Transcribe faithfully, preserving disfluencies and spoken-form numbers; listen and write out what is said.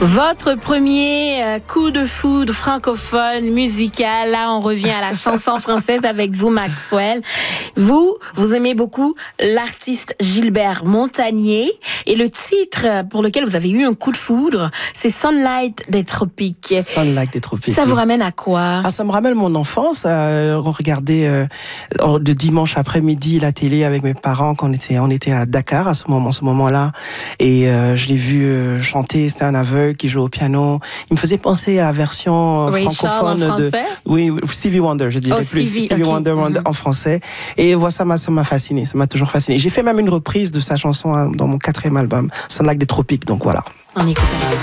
Votre premier euh, coup de foudre francophone, musical. Là, on revient à la chanson française avec vous, Maxwell. Vous, vous aimez beaucoup l'artiste Gilbert Montagnier. Et le titre pour lequel vous avez eu un coup de foudre, c'est Sunlight des Tropiques. Sunlight des Tropiques. Ça vous ramène à quoi? Ah, ça me ramène mon enfance. Euh, on regardait euh, de dimanche après-midi la télé avec mes parents quand on était, on était à Dakar à ce moment, ce moment-là. Et euh, je l'ai vu euh, chanter. C'était un aveugle qui joue au piano. Il me faisait penser à la version Ray francophone Charles en de français? oui, Stevie Wonder, je dirais Oh, plus Stevie, Stevie okay. Wonder, Wonder Mm-hmm. en français. Et voilà, ça m'a ça m'a fasciné, ça m'a toujours fasciné. J'ai fait même une reprise de sa chanson dans mon quatrième album, Sunlight des Tropiques. Donc voilà. On écoute ça.